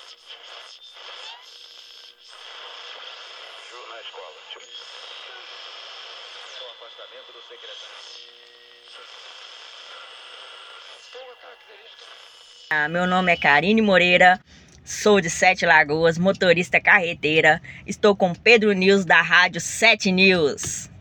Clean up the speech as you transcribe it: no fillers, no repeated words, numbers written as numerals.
Na escola. O afastamento do secretário. Boa característica. Meu nome é Karine Moreira, sou de Sete Lagoas, motorista carreteira. Estou com Pedro News da Rádio 7 News.